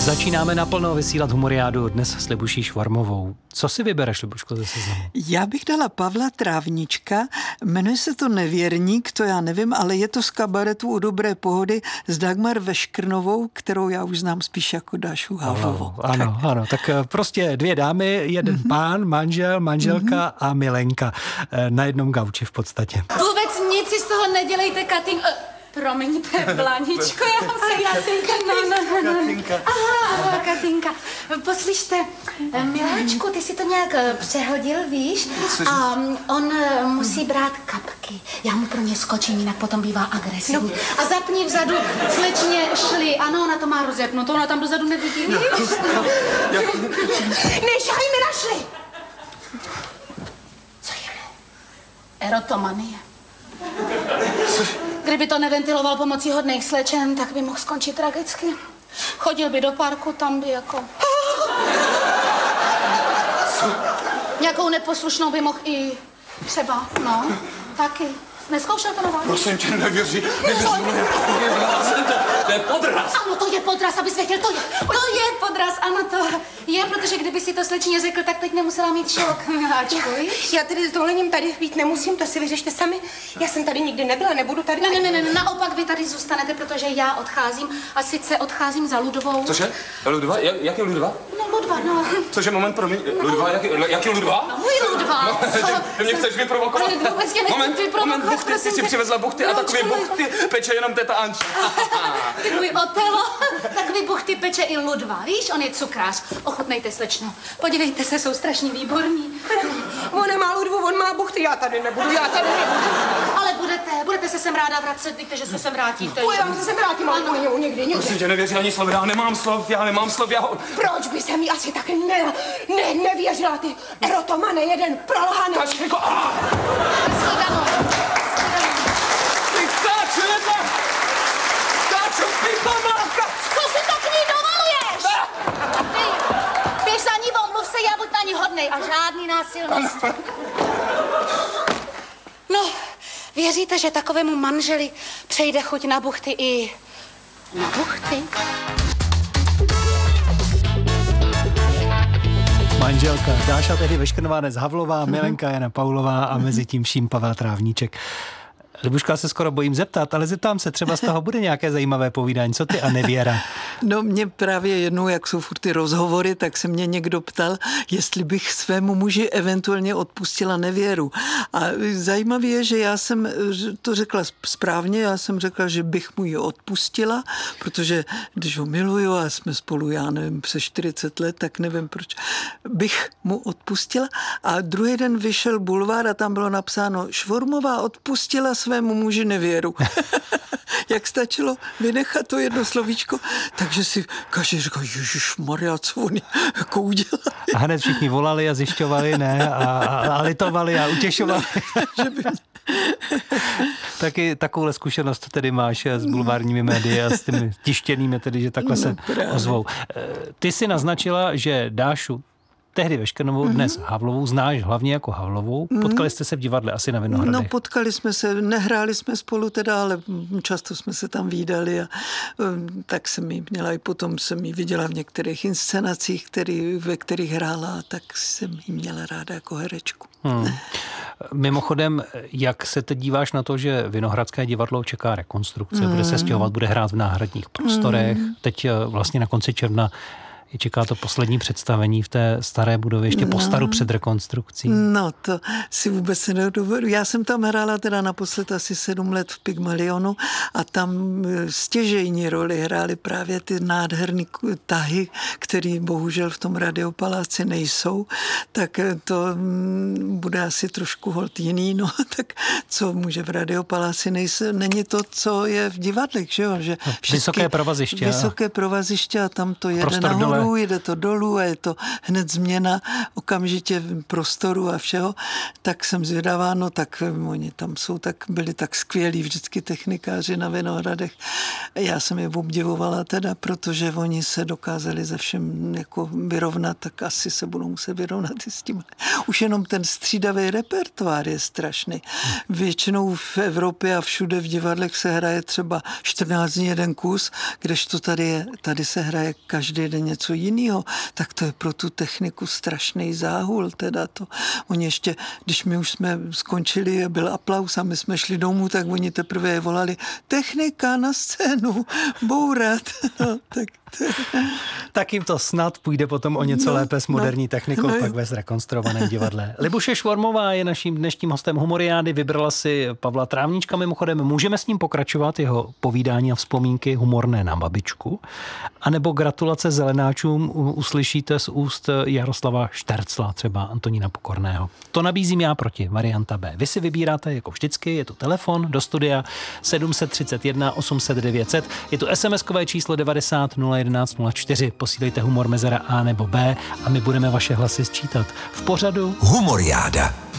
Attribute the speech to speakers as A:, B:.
A: Začínáme naplno vysílat Humoriádu dnes s Libuší Švarmovou. Co si vybereš, Libuško, ze seznamu?
B: Já bych dala Pavla Trávnička, jmenuje se to Nevěrník, to já nevím, ale je to z kabaretu U dobré pohody s Dagmar Veškrnovou, kterou já už znám spíš jako Dášu Havlovou.
A: Ano, tak prostě dvě dámy, jeden pán, manžel, manželka a milenka na jednom gauči v podstatě.
C: Vůbec nic si z toho nedělejte, Promiňte, Blaničko,
D: Katinka.
C: Aha, Katinka. Poslyšte, miláčku, ty si to nějak přehodil, víš? A on musí brát kapky. Já mu pro ně skočím, jinak potom bývá agresivní. No. A zapni vzadu slečně šli. Ano, ona to má rozjapnuto, ona tam dozadu nevidí, víš? Nešahaj mi na šli! Co je mu? Erotomanie. Kdyby to neventiloval pomocí hodných slečen, tak by mohl skončit tragicky. Chodil by do parku, tam by jako... Nějakou neposlušnou by mohl i třeba, taky. Neskoušel to na vás?
D: Prosím tě, nevěří. To je podraz.
C: Ano, to je podraz, abys věděl, to je podraz, ano, to je, protože kdyby si to slečně řekl, tak teď nemusela mít šok, miláčku, víš?
E: Já tedy s dovolením tady být nemusím, to si vyřešte sami. Já jsem tady nikdy nebyla, nebudu tady...
C: Ne, naopak vy tady zůstanete, protože já odcházím a sice odcházím za Ludovou.
D: Cože? Ludva? Jak je Ludva?
C: No, Ludva, no.
D: Cože, moment, promiň, Ludva, jak je Ludva?
C: No, můj Ludva.
D: Ty mě chceš vyprovokovat?
C: Ale vůbec tě nechci vyprovokovat,
D: buchty, ty si přivezla buchty a takové buchty peče jenom teta Anča.
C: Ty můj Otelo, takový buchty peče i Ludva, víš, on je cukrář. Ochutnejte, slečno. Podívejte se, jsou strašně výborní.
E: On má Ludvu, on má buchty, já tady nebudu.
C: Ale budete se sem ráda vracet, víte, že se sem vrátíte.
E: Já se sem vrátím, ale po něj někdy.
D: Prosím tě, nevěři ani slovo, já nemám slov,
E: Proč by se mi asi tak nevěřila, ty erotomane, jeden prolhaný.
D: Kačko,
C: Shledanou.
D: Ty Káčo, ty pamáka!
C: Co si tak ní dovoluješ? Běž za ní, omluv se, já buď na ní hodnej a žádný násilnost. No, věříte, že takovému manželi přejde chuť na buchty i na buchty?
A: Manželka Dáša tehdy Veškrnová, dnes Havlová, milenka Jana Paulová a mezi tím vším Pavel Trávníček. Libuška, se skoro bojím zeptat, ale zeptám se, třeba z toho bude nějaké zajímavé povídání. Co ty a Nevěra?
B: No mě právě jednou, jak jsou furt ty rozhovory, tak se mě někdo ptal, jestli bych svému muži eventuálně odpustila nevěru. A zajímavé je, že já jsem to řekla správně, já jsem řekla, že bych mu ji odpustila, protože když ho miluju a jsme spolu, já nevím, přes 40 let, tak nevím, proč bych mu odpustila. A druhý den vyšel bulvár a tam bylo napsáno, Švormová odpustila svému muži nevěru. Jak stačilo vynechat to jedno slovíčko, takže si každý říkal, ježišmarja, co oni jako udělali.
A: A hned všichni volali a zjišťovali, ne? A litovali a utěšovali. Taky takovouhle zkušenost tedy máš s bulvárními médii a s těmi tištěnými, tedy, že takhle se ozvou. Ty si naznačila, že Dášu tehdy Veškrnovou, dnes Havlovou, znáš hlavně jako Havlovou. Potkali jste se v divadle asi na Vinohradech.
B: No, potkali jsme se, nehráli jsme spolu teda, ale často jsme se tam vídali a tak jsem jí měla i potom jsem jí viděla v některých inscenacích, ve kterých hrála, a tak jsem jí měla ráda jako herečku.
A: Mimochodem, jak se teď díváš na to, že Vinohradské divadlo čeká rekonstrukce, bude se stěhovat, bude hrát v náhradních prostorech. Teď vlastně na konci června čeká to poslední představení v té staré budově, ještě po staru před rekonstrukcí.
B: No, to si vůbec nedovedu. Já jsem tam hrála teda naposled asi 7 let v Pygmalionu a tam stěžejní roli hrály právě ty nádherný tahy, které bohužel v tom Radiopaláci nejsou, tak to bude asi trošku holt jiný, no, tak co může v Radiopaláci není to, co je v divadlech, že jo? Že
A: vysoké provaziště.
B: Vysoké provaziště a tam to jede
A: prostor
B: nahoru nahoru, jde to dolů a je to hned změna okamžitě prostoru a všeho, tak jsem zvědavá, no tak oni tam byli tak skvělí vždycky technikáři na Vinohradech. Já jsem je obdivovala teda, protože oni se dokázali ze všem jako vyrovnat, tak asi se budou muset vyrovnat i s tím. Už jenom ten střídavý repertoár je strašný. Většinou v Evropě a všude v divadlech se hraje třeba 14 dní jeden kus, kdežto tady se hraje každý den něco jiného, tak to je pro tu techniku strašný záhul. Teda to. Oni ještě, když my už jsme skončili a byl aplaus a my jsme šli domů, tak oni teprve volali technika na scénu, bourat. No,
A: tak jim to snad půjde potom o něco lépe s moderní technikou, pak ve zrekonstruovaném divadle. Libuše Švormová je naším dnešním hostem Humoriády, vybrala si Pavla Trávníčka mimochodem. Můžeme s ním pokračovat, jeho povídání a vzpomínky humorné na babičku, anebo gratulace zelenáčům uslyšíte z úst Jaroslava Štercla, třeba Antonína Pokorného. To nabízím já proti, varianta B. Vy si vybíráte jako vždycky, je to telefon do studia 731 800 900, je to SMS-kové číslo 90 011 04, posílejte humor mezera A nebo B a my budeme vaše hlasy sčítat v pořadu
F: Humoriáda.